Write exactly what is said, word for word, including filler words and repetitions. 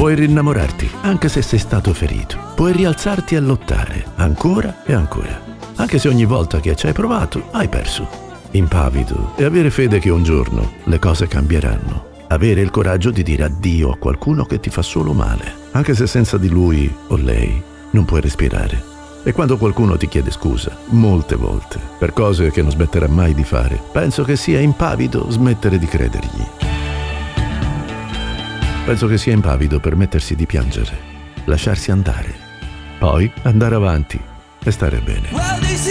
Puoi rinnamorarti, anche se sei stato ferito. Puoi rialzarti e lottare, ancora e ancora. Anche se ogni volta che ci hai provato, hai perso. Impavido e avere fede che un giorno le cose cambieranno. Avere il coraggio di dire addio a qualcuno che ti fa solo male, anche se senza di lui o lei non puoi respirare. E quando qualcuno ti chiede scusa, molte volte, per cose che non smetterà mai di fare, penso che sia impavido smettere di credergli. Penso che sia impavido permettersi di piangere, lasciarsi andare, poi andare avanti e stare bene.